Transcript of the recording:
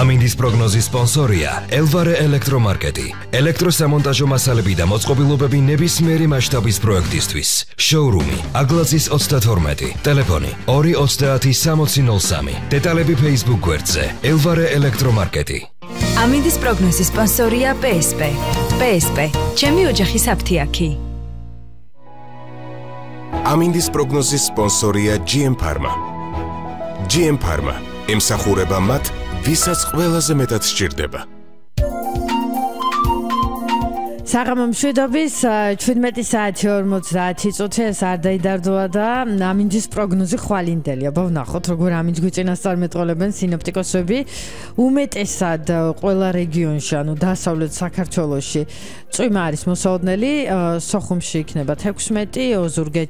ამინდის პროგნოზის სპონსორია ელვარე ელექტრომარკეტი. ელექტროსამონტაჟო მასალები და მოწყობილობები ნებისმიერი მასშტაბის პროექტისთვის. შოურუმი აგლაძის 32, ტელეფონი 230 დეტალები Facebook გვერდზე ელვარე ელექტრომარკეტი. ამინდის პროგნოზის სპონსორია PSP. PSP, ჩემი ოჯახის აფთიაქი. ამინდის პროგნოზის სპონსორია GM Pharma. GM Pharma ემსახურება მათ, ვისაც ყველაზე მეტად სჭირდება. საღამო მშვიდობის 17 საათი 50 წუთი ეს არ დაიდარდოა და ამინდის პროგნოზი ხვალინდელია. ვნახოთ როგორ ამინდს გვიწინასწარმეტყველებენ სინოპტიკოსები. უმეტესად ყველა რეგიონში, ანუ დასავლეთ საქართველოში წვიმა არის მოსაოდნელი, სოხუმში იქნება 16, ოზურგეთში